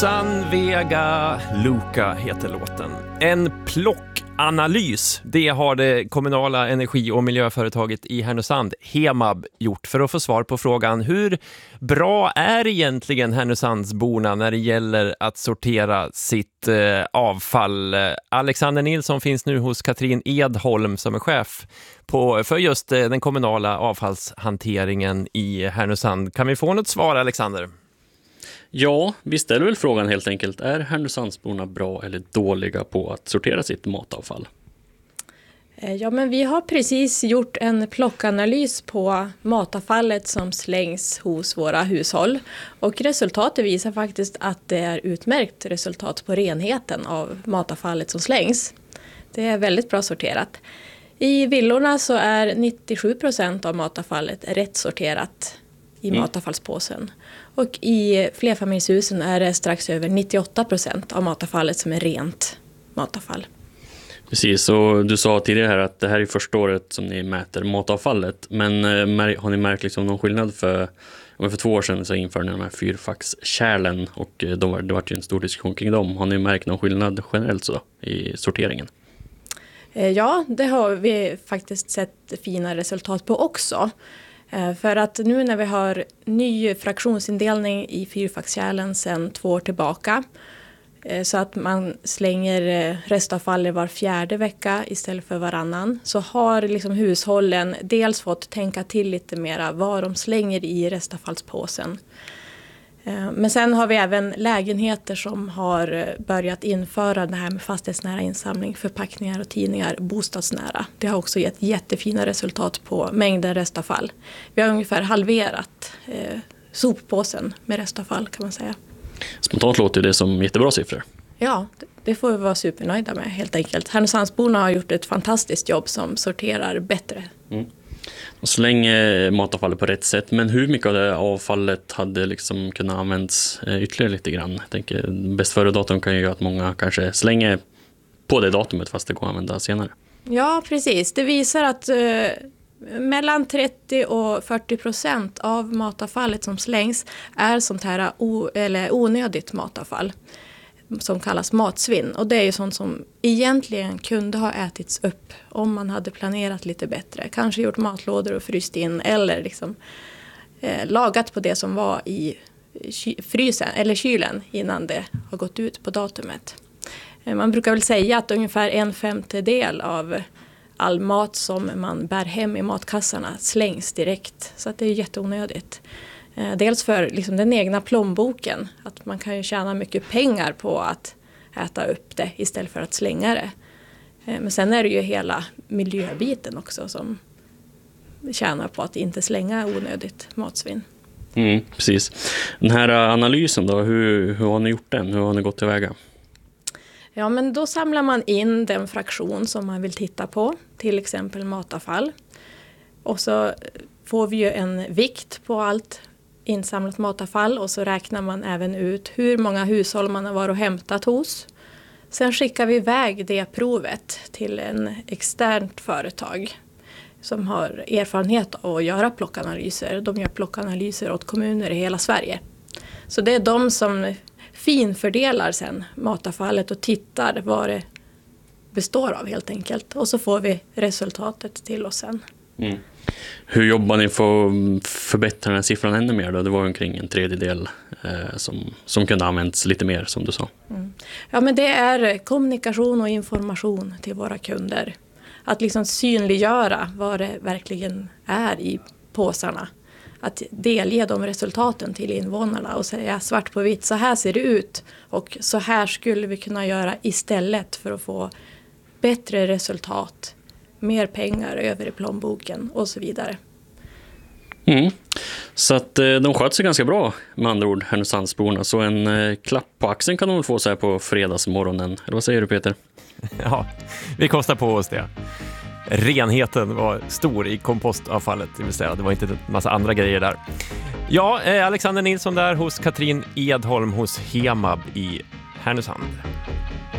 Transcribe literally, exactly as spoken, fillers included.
San Vega Luca heter låten. En plockanalys, det har det kommunala energi- och miljöföretaget i Härnösand, Hemab, gjort för att få svar på frågan hur bra är egentligen Härnösandsborna när det gäller att sortera sitt eh, avfall. Alexander Nilsson finns nu hos Katrin Edholm som är chef på, för just eh, den kommunala avfallshanteringen i Härnösand. Kan vi få något svar, Alexander? Ja, vi ställer väl frågan helt enkelt. Är Härnösandsborna bra eller dåliga på att sortera sitt matavfall? Ja, men vi har precis gjort en plockanalys på matavfallet som slängs hos våra hushåll. Och resultatet visar faktiskt att det är utmärkt resultat på renheten av matavfallet som slängs. Det är väldigt bra sorterat. I villorna så är nittiosju procent av matavfallet rätt sorterat i mm. matavfallspåsen. Och i flerfamiljshusen är det strax över nittioåtta procent av matavfallet som är rent matavfall. Precis, och du sa tidigare här att det här är första året som ni mäter matavfallet. Men har ni märkt liksom någon skillnad? För, för två år sedan så införde ni de här fyrfackskärlen och då var, det var ju en stor diskussion kring dem. Har ni märkt någon skillnad generellt så i sorteringen? Ja, det har vi faktiskt sett fina resultat på också. För att nu när vi har ny fraktionsindelning i fyrfackskärlen sedan två år tillbaka, så att man slänger restavfall var fjärde vecka istället för varannan, så har liksom hushållen dels fått tänka till lite mera vad de slänger i restavfallspåsen. Men sen har vi även lägenheter som har börjat införa det här med fastighetsnära insamling, förpackningar och tidningar bostadsnära. Det har också gett jättefina resultat på mängden restavfall. Vi har ungefär halverat eh, soppåsen med restavfall kan man säga. Spontant låter det som jättebra siffror. Ja, det får vi vara supernöjda med helt enkelt. Härnösandsborna har gjort ett fantastiskt jobb som sorterar bättre. Mm. Och slänger matavfallet på rätt sätt. Men hur mycket av det avfallet hade liksom kunnat användas ytterligare lite grann? Jag tänker, bäst före datum kan ju göra att många kanske slänger på det datumet fast det går att använda senare. Ja, precis. Det visar att eh, mellan trettio och fyrtio procent av matavfallet som slängs är sånt här o- eller onödigt matavfall som kallas matsvinn. Och det är ju sånt som egentligen kunde ha ätits upp om man hade planerat lite bättre. Kanske gjort matlådor och fryst in eller liksom, eh, lagat på det som var i ky- frysen eller kylen innan det har gått ut på datumet. Eh, man brukar väl säga att ungefär en femtedel av all mat som man bär hem i matkassarna slängs direkt. Så att det är jätteonödigt. Dels för liksom den egna plånboken, att man kan ju tjäna mycket pengar på att äta upp det istället för att slänga det. Men sen är det ju hela miljöbiten också som tjänar på att inte slänga onödigt matsvinn. Mm, precis. Den här analysen då, hur, hur har ni gjort den? Hur har ni gått tillväga? Ja, men då samlar man in den fraktion som man vill titta på, till exempel matavfall. Och så får vi ju en vikt på allt insamlat matavfall och så räknar man även ut hur många hushåll man har varit och hämtat hos. Sen skickar vi iväg det provet till en externt företag som har erfarenhet av att göra plockanalyser. De gör plockanalyser åt kommuner i hela Sverige. Så det är de som finfördelar sen matavfallet och tittar vad det består av helt enkelt. Och så får vi resultatet till oss sen. Mm. Hur jobbar ni för att förbättra den här siffran ännu mer då? Det var omkring en tredjedel eh, som, som kunde användas lite mer som du sa. Mm. Ja, men det är kommunikation och information till våra kunder. Att liksom synliggöra vad det verkligen är i påsarna. Att delge de resultaten till invånarna och säga svart på vitt, så här ser det ut och så här skulle vi kunna göra istället för att få bättre resultat, mer pengar över i plånboken och så vidare. Mm. Så att eh, de sköter sig ganska bra med andra ord, Härnösandsborna. Så en eh, klapp på axeln kan de få så här på fredagsmorgonen. Eller vad säger du, Peter? Ja, vi kostar på oss det. Renheten var stor i kompostavfallet, det vill säga det var inte en massa andra grejer där. Ja, eh, Alexander Nilsson där hos Katrin Edholm hos Hemab i Härnösand.